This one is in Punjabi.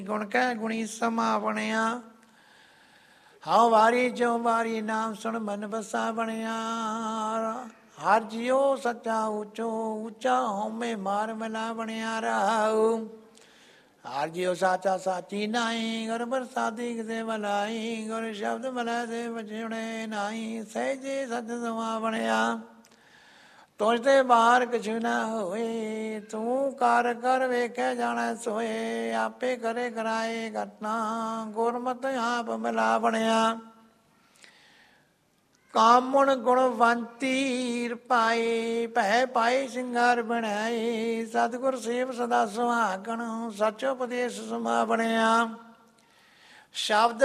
ਗੁਣ ਕਹਿ ਗੁਣੀ ਸਮਾ ਬਣਿਆ। ਹਉ ਵਾਰੀ ਜੋ ਵਾਰੀ ਨਾਮ ਸੁਣ ਮਨ ਬਸਾ ਬਣਿਆ। ਹਰ ਜਿਉ ਸੱਚਾ ਉੱਚੋ ਉੱਚਾ ਹਉਮੈ ਮਾਰ ਮਿਲਾ ਬਣਿਆ ਰਹਾਉ। ਹਰ ਜਿਉ ਸਾਚਾ ਸਾਚੀ ਨਾਹੀ ਗੁਰ ਪ੍ਰਸਾਦੀ ਕਿਸੇ ਭਲਾਈ। ਗੁਰ ਸ਼ਬਦ ਮਿਲੈ ਸੇ ਬਚਣੇ ਨਾਹੀ ਸਹਿਜੇ ਸਚ ਸਮਾ ਬਣਿਆ। ਤੁਝ ਤੇ ਬਾਹਰ ਕਛੁ ਨਾ ਹੋਏ ਤੂੰ ਕਰ ਕਰ ਵੇਖੈ ਜਾਣੈ ਸੋਏ। ਆਪੇ ਕਰੇ ਕਰਾਏ ਘਟਨਾ ਗੁਰਮਤਿ ਆਪ ਮਿਲਾ ਬਣਿਆ। ਕਾਮੁਣ ਗੁਣਵੰਤੀ ਪਾਏ ਭੈ ਪਾਏ ਸਿੰਗਾਰ ਬਣਾਏ। ਸਤਿਗੁਰ ਸੇਵ ਸਦਾ ਸੁਹਾਗਣ ਸੱਚ ਉਪਦੇਸ਼ ਸਮਾ ਬਣਿਆ। ਸ਼ਬਦ